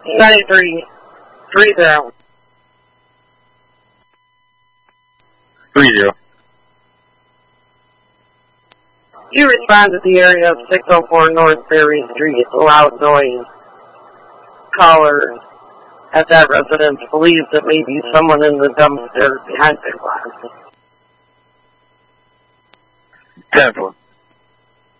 93, 30. 30. You respond to the area of 604 North Berry Street. Loud noise. Caller at that residence believes that maybe someone in the dumpster behind the glass. 10-4.